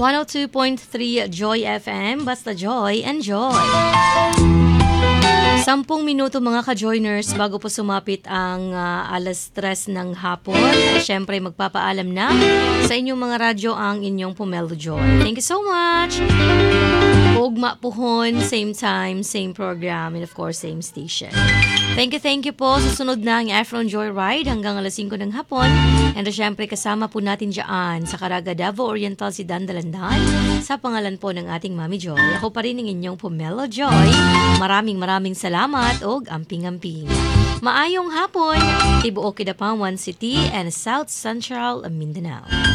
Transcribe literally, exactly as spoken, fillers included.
one oh two point three Joy F M, basta Joy and Joy. Sampung minuto mga ka-joiners bago po sumapit ang uh, alas tres ng hapon. Siyempre magpapaalam na sa inyong mga radyo ang inyong Pomelo Joy. Thank you so much! Ugma puhon, same time, same program, and of course, same station. Thank you, thank you po. Susunod na ang Efron Joy Ride hanggang alas singko ng hapon. And uh, syempre kasama po natin dyan sa Caraga, Davao Oriental, si Dan Dalandan sa pangalan po ng ating Mami Joy. Ako pa rin ang inyong Pomelo Joy. Maraming maraming salamat og amping-amping. Maayong hapon, Tibuok, Kidapawan City and South Central Mindanao.